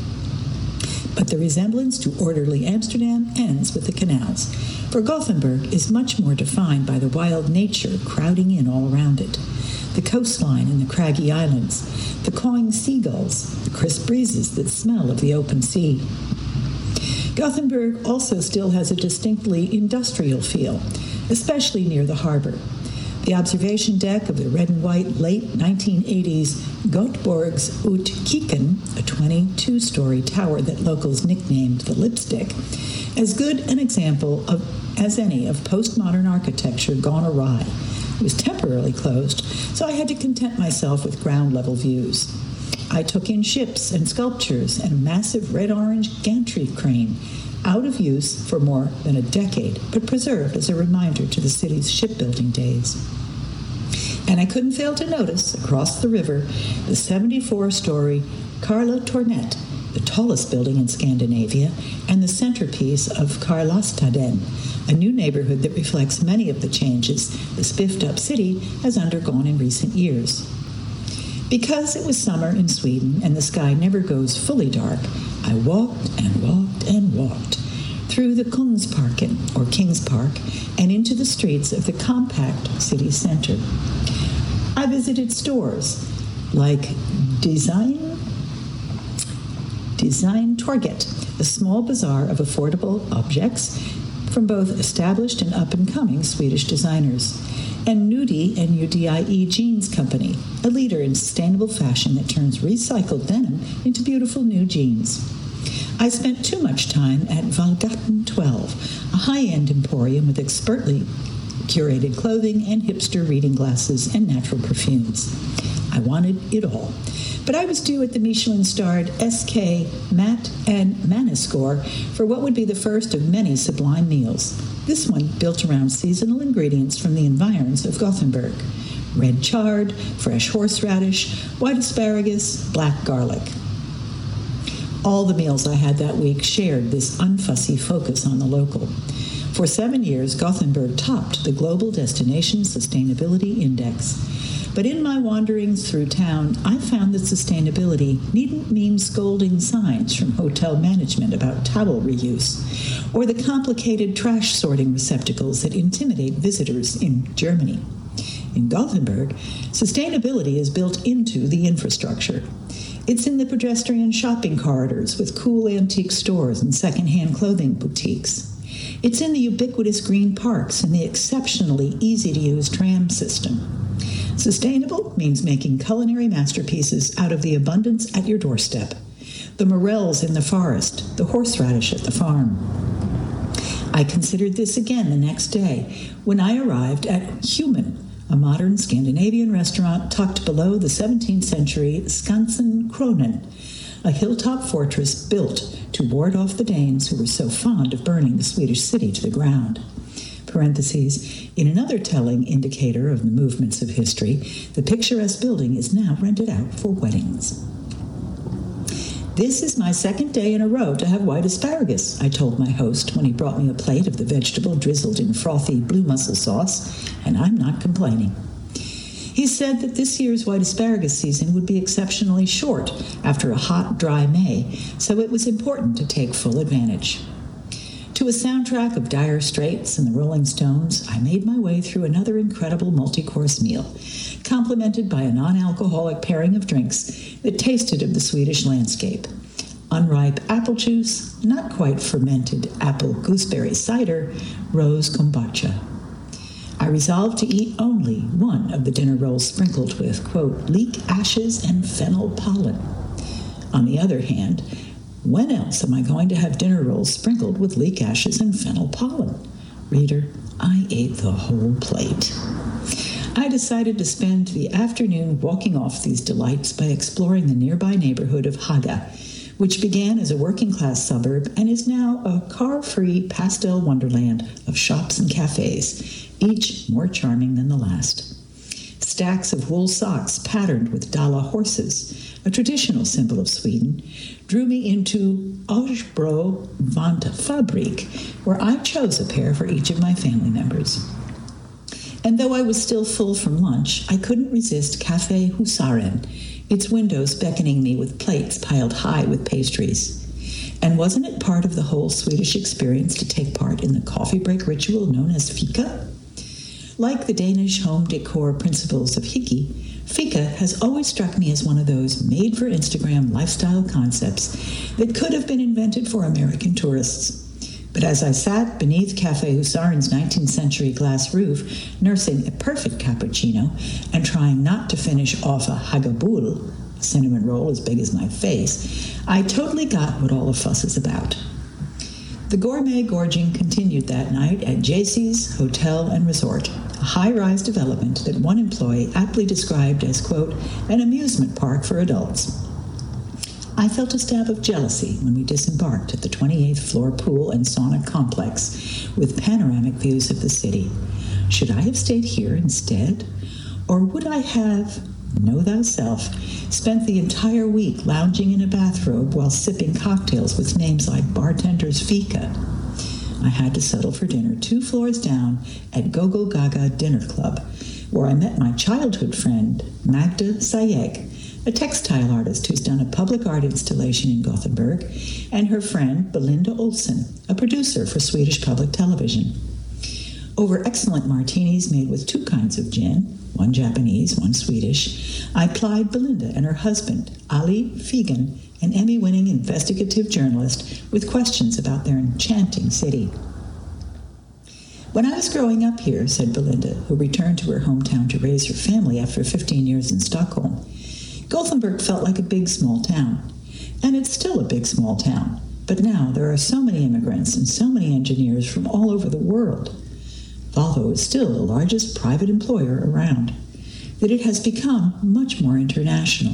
But the resemblance to orderly Amsterdam ends with the canals, for Gothenburg is much more defined by the wild nature crowding in all around it. The coastline and the craggy islands, the cawing seagulls, the crisp breezes that smell of the open sea. Gothenburg also still has a distinctly industrial feel, especially near the harbor. The observation deck of the red and white late nineteen eighties Göteborgs Utkiken, a twenty-two story tower that locals nicknamed the Lipstick, as good an example of as any of postmodern architecture gone awry. It was temporarily closed, so I had to content myself with ground-level views. I took in ships and sculptures and a massive red-orange gantry crane, out of use for more than a decade, but preserved as a reminder to the city's shipbuilding days. And I couldn't fail to notice, across the river, the seventy-four-story Karla Tornet, the tallest building in Scandinavia, and the centerpiece of Karlastaden, a new neighborhood that reflects many of the changes the spiffed-up city has undergone in recent years. Because it was summer in Sweden and the sky never goes fully dark, I walked and walked and walked through the Kungsparken, or Kings Park, and into the streets of the compact city center. I visited stores like Design, Design Torget, a small bazaar of affordable objects from both established and up-and-coming Swedish designers, and Nudie and U D I E Jeans Company, a leader in sustainable fashion that turns recycled denim into beautiful new jeans. I spent too much time at Valgaten twelve, a high-end emporium with expertly curated clothing and hipster reading glasses and natural perfumes. I wanted it all. But I was due at the Michelin-starred S K Mat and Maniscore for what would be the first of many sublime meals. This one built around seasonal ingredients from the environs of Gothenburg. Red chard, fresh horseradish, white asparagus, black garlic. All the meals I had that week shared this unfussy focus on the local. For seven years, Gothenburg topped the Global Destination Sustainability Index. But in my wanderings through town, I found that sustainability needn't mean scolding signs from hotel management about towel reuse, or the complicated trash sorting receptacles that intimidate visitors in Germany. In Gothenburg, sustainability is built into the infrastructure. It's in the pedestrian shopping corridors with cool antique stores and secondhand clothing boutiques. It's in the ubiquitous green parks and the exceptionally easy-to-use tram system. Sustainable means making culinary masterpieces out of the abundance at your doorstep. The morels in the forest, the horseradish at the farm. I considered this again the next day when I arrived at Human, a modern Scandinavian restaurant tucked below the seventeenth century Skansen Kronen, a hilltop fortress built to ward off the Danes who were so fond of burning the Swedish city to the ground. Parentheses, in another telling indicator of the movements of history, the picturesque building is now rented out for weddings. This is my second day in a row to have white asparagus, I told my host when he brought me a plate of the vegetable drizzled in frothy blue mussel sauce, and I'm not complaining. He said that this year's white asparagus season would be exceptionally short after a hot, dry May, so it was important to take full advantage. To a soundtrack of Dire Straits and the Rolling Stones, I made my way through another incredible multi-course meal, complemented by a non-alcoholic pairing of drinks that tasted of the Swedish landscape. Unripe apple juice, not quite fermented apple gooseberry cider, rose kombucha. I resolved to eat only one of the dinner rolls sprinkled with, quote, leek ashes and fennel pollen. On the other hand, when else am I going to have dinner rolls sprinkled with leek ashes and fennel pollen? Reader, I ate the whole plate. I decided to spend the afternoon walking off these delights by exploring the nearby neighborhood of Haga, which began as a working-class suburb and is now a car-free pastel wonderland of shops and cafes, each more charming than the last. Stacks of wool socks patterned with Dala horses, a traditional symbol of Sweden, drew me into Örebro Vantfabrik, where I chose a pair for each of my family members. And though I was still full from lunch, I couldn't resist Café Husaren, its windows beckoning me with plates piled high with pastries. And wasn't it part of the whole Swedish experience to take part in the coffee break ritual known as fika? Like the Danish home decor principles of hygge, fika has always struck me as one of those made-for-Instagram lifestyle concepts that could have been invented for American tourists. But as I sat beneath Café Husaren's nineteenth century glass roof, nursing a perfect cappuccino and trying not to finish off a hagabul, a cinnamon roll as big as my face, I totally got what all the fuss is about. The gourmet gorging continued that night at J C's Hotel and Resort, a high-rise development that one employee aptly described as, quote, an amusement park for adults. I felt a stab of jealousy when we disembarked at the twenty-eighth floor pool and sauna complex with panoramic views of the city. Should I have stayed here instead? Or would I have, know thyself, spent the entire week lounging in a bathrobe while sipping cocktails with names like Bartender's Fika? I had to settle for dinner two floors down at Gogo Gaga Dinner Club, where I met my childhood friend, Magda Sayeg, a textile artist who's done a public art installation in Gothenburg, and her friend, Belinda Olsen, a producer for Swedish public television. Over excellent martinis made with two kinds of gin, one Japanese, one Swedish, I plied Belinda and her husband, Ali Figen, an Emmy-winning investigative journalist, with questions about their enchanting city. When I was growing up here, said Belinda, who returned to her hometown to raise her family after fifteen years in Stockholm, Gothenburg felt like a big small town. And it's still a big small town, but now there are so many immigrants and so many engineers from all over the world. Volvo is still the largest private employer around, that it has become much more international.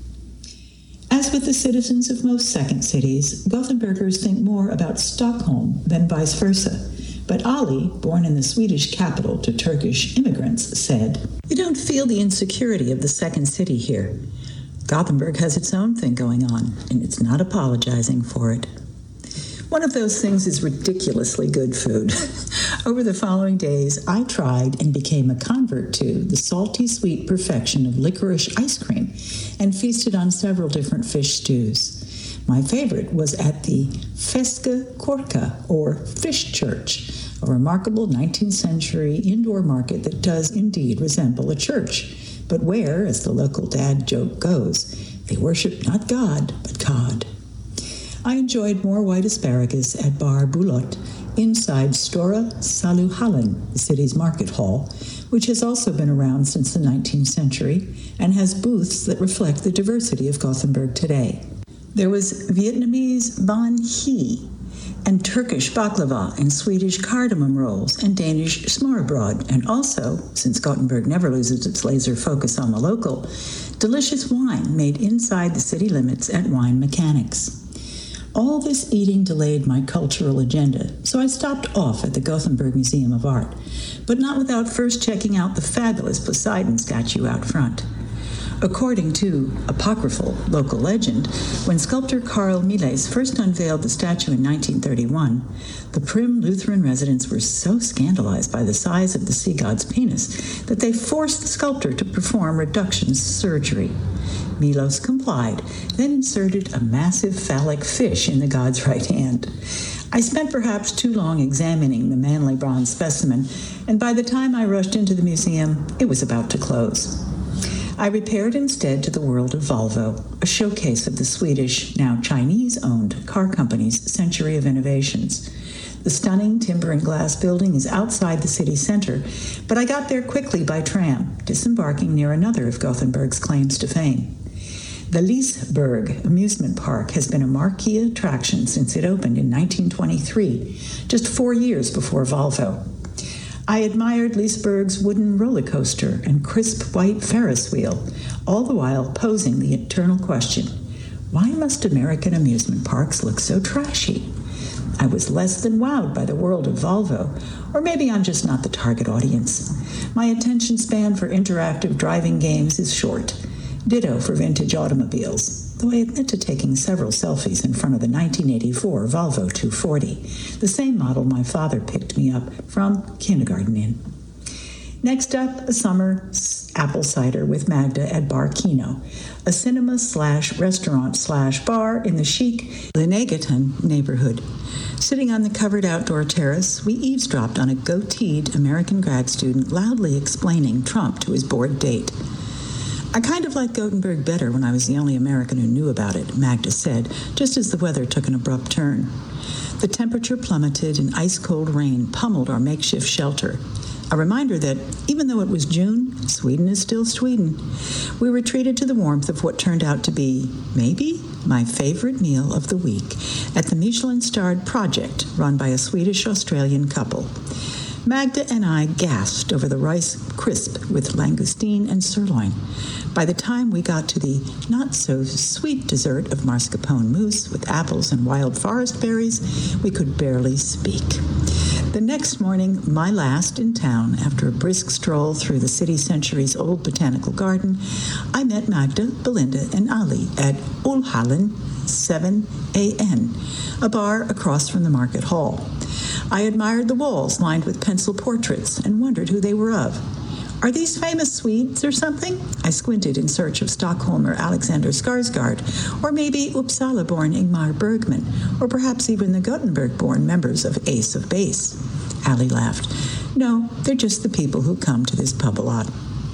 As with the citizens of most second cities, Gothenburgers think more about Stockholm than vice versa. But Ali, born in the Swedish capital to Turkish immigrants, said, "You don't feel the insecurity of the second city here. Gothenburg has its own thing going on, and it's not apologizing for it." One of those things is ridiculously good food. Over the following days, I tried and became a convert to the salty sweet perfection of licorice ice cream and feasted on several different fish stews. My favorite was at the Feska Korka, or Fish Church, a remarkable nineteenth century indoor market that does indeed resemble a church, but where, as the local dad joke goes, they worship not God, but cod. I enjoyed more white asparagus at Bar Bulot inside Stora Saluhallen, the city's market hall, which has also been around since the nineteenth century and has booths that reflect the diversity of Gothenburg today. There was Vietnamese banh mi and Turkish baklava and Swedish cardamom rolls and Danish smørrebrød, and also, since Gothenburg never loses its laser focus on the local, delicious wine made inside the city limits at Wine Mechanics. All this eating delayed my cultural agenda, so I stopped off at the Gothenburg Museum of Art, but not without first checking out the fabulous Poseidon statue out front. According to apocryphal local legend, when sculptor Carl Miles first unveiled the statue in nineteen thirty-one, the prim Lutheran residents were so scandalized by the size of the sea god's penis that they forced the sculptor to perform reduction surgery. Milos complied, then inserted a massive phallic fish in the god's right hand. I spent perhaps too long examining the manly bronze specimen, and by the time I rushed into the museum, it was about to close. I repaired instead to the world of Volvo, a showcase of the Swedish, now Chinese-owned car company's century of innovations. The stunning timber and glass building is outside the city center, but I got there quickly by tram, disembarking near another of Gothenburg's claims to fame. The Liseberg amusement park has been a marquee attraction since it opened in nineteen twenty-three, just four years before Volvo. I admired Liseberg's wooden roller coaster and crisp white Ferris wheel, all the while posing the eternal question, why must American amusement parks look so trashy? I was less than wowed by the world of Volvo, or maybe I'm just not the target audience. My attention span for interactive driving games is short. Ditto for vintage automobiles, though I admit to taking several selfies in front of the nineteen eighty-four Volvo two forty, the same model my father picked me up from kindergarten in. Next up, a summer apple cider with Magda at Bar Kino, a cinema slash restaurant slash bar in the chic Linnégatan neighborhood. Sitting on the covered outdoor terrace, we eavesdropped on a goateed American grad student loudly explaining Trump to his bored date. I kind of liked Gothenburg better when I was the only American who knew about it, Magda said, just as the weather took an abrupt turn. The temperature plummeted and ice-cold rain pummeled our makeshift shelter. A reminder that, even though it was June, Sweden is still Sweden. We retreated to the warmth of what turned out to be, maybe, my favorite meal of the week at the Michelin-starred Project run by a Swedish-Australian couple. Magda and I gasped over the rice crisp with langoustine and sirloin. By the time we got to the not-so-sweet dessert of mascarpone mousse with apples and wild forest berries, we could barely speak. The next morning, my last in town, after a brisk stroll through the city century's old botanical garden, I met Magda, Belinda, and Ali at Ulhallen seven A N, a bar across from the market hall. I admired the walls lined with pencil portraits and wondered who they were of. Are these famous Swedes or something? I squinted in search of Stockholmer Alexander Skarsgård, or maybe Uppsala-born Ingmar Bergman, or perhaps even the Gothenburg-born members of Ace of Base. Ali laughed. No, they're just the people who come to this pub a lot.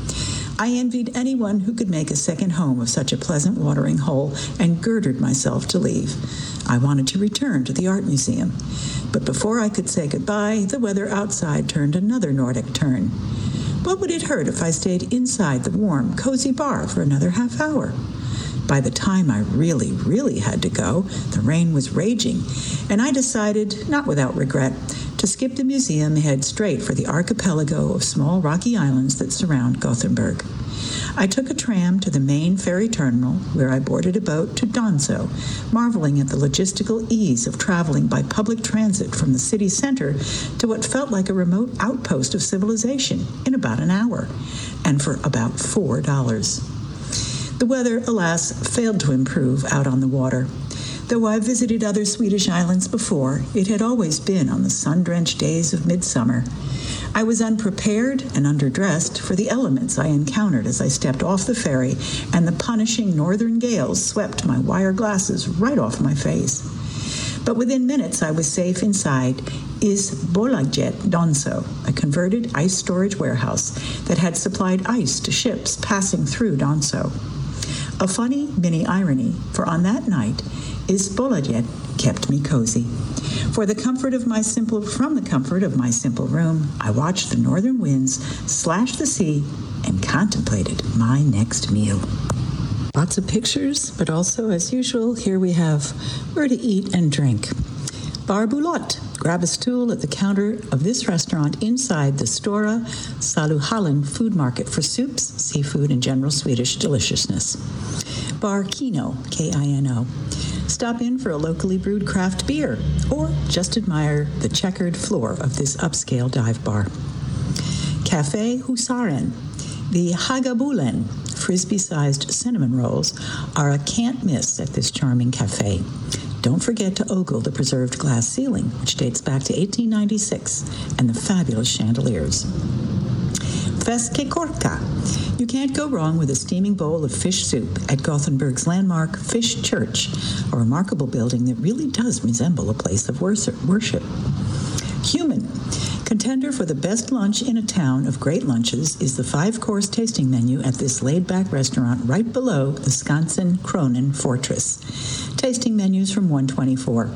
I envied anyone who could make a second home of such a pleasant watering hole and girded myself to leave. I wanted to return to the art museum. But before I could say goodbye, the weather outside turned another Nordic turn. What would it hurt if I stayed inside the warm, cozy bar for another half hour? By the time I really, really had to go, the rain was raging, and I decided, not without regret, to skip the museum and head straight for the archipelago of small rocky islands that surround Gothenburg. I took a tram to the main ferry terminal, where I boarded a boat to Donso, marveling at the logistical ease of traveling by public transit from the city center to what felt like a remote outpost of civilization in about an hour, and for about four dollars. The weather, alas, failed to improve out on the water. Though I visited other Swedish islands before, it had always been on the sun-drenched days of midsummer. I was unprepared and underdressed for the elements I encountered as I stepped off the ferry, and the punishing northern gales swept my wire glasses right off my face. But within minutes, I was safe inside Isbolaget Donso, a converted ice storage warehouse that had supplied ice to ships passing through Donso. A funny mini irony, for on that night, Isbolaget kept me cozy. For the comfort of my simple, from the comfort of my simple room, I watched the northern winds slash the sea and contemplated my next meal. Lots of pictures, but also, as usual, here we have where to eat and drink. Bar Bulot. Grab a stool at the counter of this restaurant inside the Stora Saluhallen food market for soups, seafood, and general Swedish deliciousness. Bar Kino, K I N O. Stop in for a locally brewed craft beer, or just admire the checkered floor of this upscale dive bar. Café Husaren. The Hagabulen, frisbee-sized cinnamon rolls, are a can't-miss at this charming cafe. Don't forget to ogle the preserved glass ceiling, which dates back to eighteen ninety-six, and the fabulous chandeliers. Feskekorka. You can't go wrong with a steaming bowl of fish soup at Gothenburg's landmark Fish Church, a remarkable building that really does resemble a place of worship. Human. Contender for the best lunch in a town of great lunches is the five-course tasting menu at this laid-back restaurant right below the Skansen Kronen Fortress. Tasting menus from one twenty-four.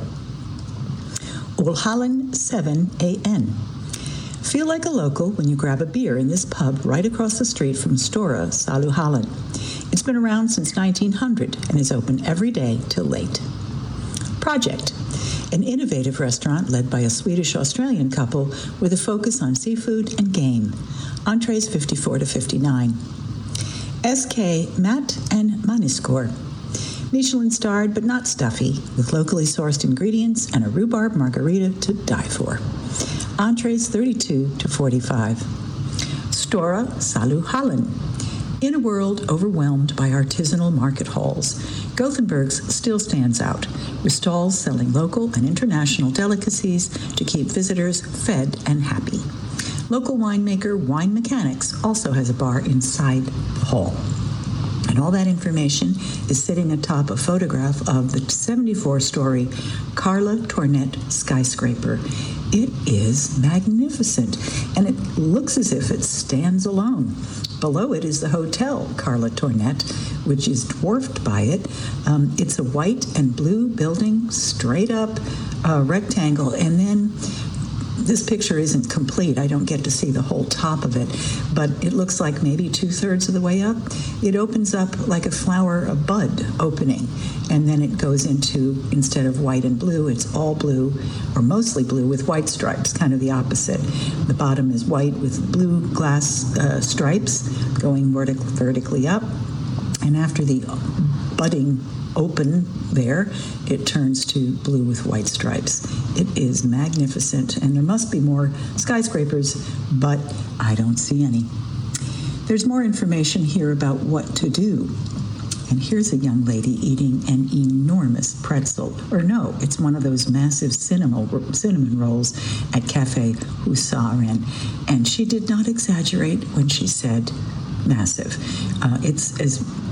Ulhallen seven A N. Feel like a local when you grab a beer in this pub right across the street from Stora Saluhallen. It's been around since nineteen hundred and is open every day till late. Project. An innovative restaurant led by a Swedish-Australian couple with a focus on seafood and game. Entrees fifty-four to fifty-nine. S K Mat and Maniskor. Michelin-starred but not stuffy, with locally sourced ingredients and a rhubarb margarita to die for. Entrees thirty-two to forty-five. Stora Saluhallen. In a world overwhelmed by artisanal market halls, Gothenburg's still stands out, with stalls selling local and international delicacies to keep visitors fed and happy. Local winemaker Wine Mechanics also has a bar inside the hall. And all that information is sitting atop a photograph of the seventy-four-story Carla Tornet skyscraper. It is magnificent, and it looks as if it stands alone. Below it is the hotel Carla Tornet, which is dwarfed by it. Um, it's a white and blue building, straight up uh, rectangle, and then this picture isn't complete. I don't get to see the whole top of it, but it looks like maybe two-thirds of the way up. It opens up like a flower, a bud opening, and then it goes into, instead of white and blue, it's all blue, or mostly blue with white stripes, kind of the opposite. The bottom is white with blue glass uh, stripes going vertic- vertically up, and after the budding open there, it turns to blue with white stripes. It is magnificent, and there must be more skyscrapers, but I don't see any. There's more information here about what to do. And here's a young lady eating an enormous pretzel. Or no, it's one of those massive cinnamon, cinnamon rolls at Cafe Husaren. And she did not exaggerate when she said massive. Uh, it's as